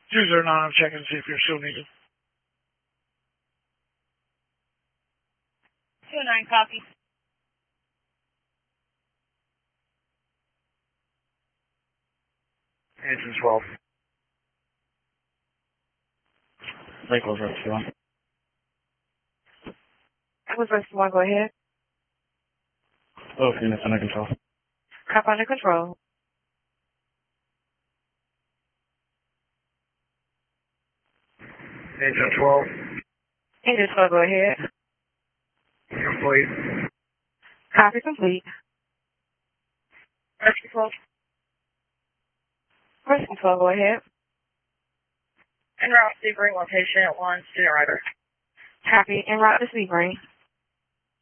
209, I'm checking to see if you're still needed. 29, copy. Engine 12. Lakewood Rescue 1. Lakewood Rescue 1, go ahead. Both units under control. Copy under control. Engine 12. Engine 12, go ahead. Complete. Copy complete. Rescue 12. Rescue 12, go ahead. En route to Sebring location at 1, student rider. Copy. En route to Sebring.